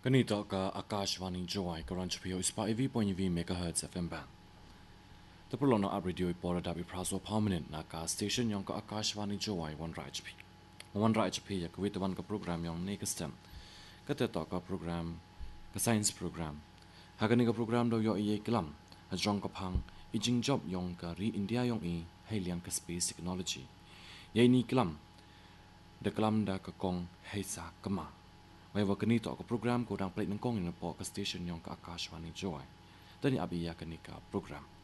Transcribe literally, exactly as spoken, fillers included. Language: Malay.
Ganito ka Akashvani Joy Karanchpio Ispa E V point V megahertz F M band. The prolono ab radio ipora dabi praso permanent na ka station yung ka Akashvani Joy one right P. One right P ya kwit one ka program yung nekastem. Kata to ka program ka science program. Hagani ka program do yo iye kilam. Hajong ka pang ijing job yung ka re India yung i heliang ka space technology. Yay ni kilam. Da kilam da ka kong heisa kama. May wakanito ako program ko dang plate ng kong ina po ka station yung ka Akashvani Joy. Dani abi ya kanika program.